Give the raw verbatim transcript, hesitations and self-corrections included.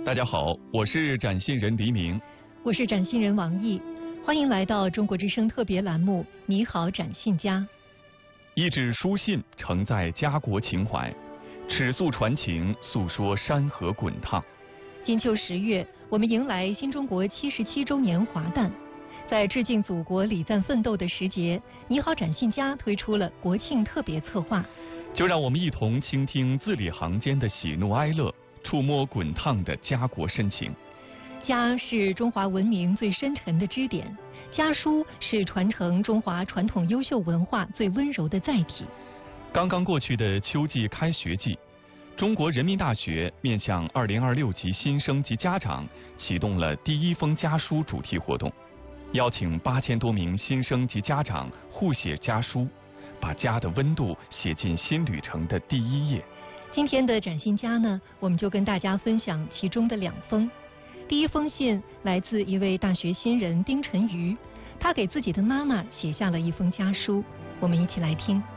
大家好，我是展信人黎明， 我是展信人王毅，欢迎来到中国之声特别栏目《你好，展信家》。 一纸书信承载家国情怀，尺素传情，诉说山河滚烫。 金秋十月，我们迎来新中国七十七周年华诞。在致敬祖国礼赞奋斗的时节，你好，展信家推出了国庆特别策划。 就让我们一同倾听字里行间的喜怒哀乐，触摸滚烫的家国深情。 家是中华文明最深沉的支点，家书是传承中华传统优秀文化最温柔的载体。 刚刚过去的秋季开学季，中国人民大学面向二零二六级新生及家长启动了第一封家书主题活动，邀请八千多名新生及家长互写家书，把家的温度写进新旅程的第一页。 今天的展信家呢，我们就跟大家分享其中的两封。第一封信来自一位大学新人丁晨瑜，他给自己的妈妈写下了一封家书，我们一起来听。